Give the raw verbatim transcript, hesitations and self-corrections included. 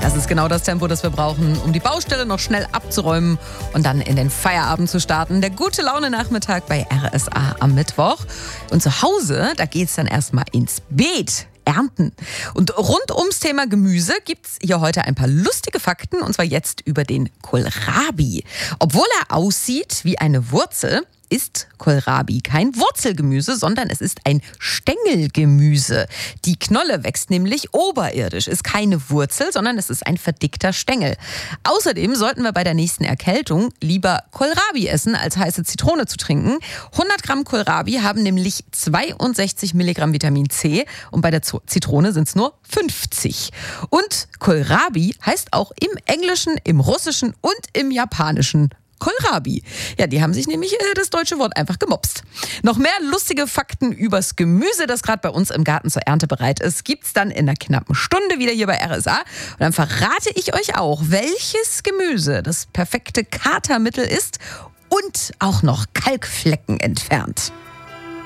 das ist genau das Tempo, das wir brauchen, um die Baustelle noch schnell abzuräumen und dann in den Feierabend zu starten. Der Gute-Laune-Nachmittag bei R S A am Mittwoch. Und zu Hause, da geht's dann erstmal ins Beet. Ernten. Und rund ums Thema Gemüse gibt's hier heute ein paar lustige Fakten, und zwar jetzt über den Kohlrabi. Obwohl er aussieht wie eine Wurzel, ist Kohlrabi kein Wurzelgemüse, sondern es ist ein Stängelgemüse. Die Knolle wächst nämlich oberirdisch, ist keine Wurzel, sondern es ist ein verdickter Stängel. Außerdem sollten wir bei der nächsten Erkältung lieber Kohlrabi essen, als heiße Zitrone zu trinken. hundert Gramm Kohlrabi haben nämlich zweiundsechzig Milligramm Vitamin C und bei der Zitrone sind es nur fünfzig. Und Kohlrabi heißt auch im Englischen, im Russischen und im Japanischen Kohlrabi. Ja, die haben sich nämlich äh, das deutsche Wort einfach gemopst. Noch mehr lustige Fakten übers Gemüse, das gerade bei uns im Garten zur Ernte bereit ist, gibt's dann in einer knappen Stunde wieder hier bei R S A. Und dann verrate ich euch auch, welches Gemüse das perfekte Katermittel ist und auch noch Kalkflecken entfernt.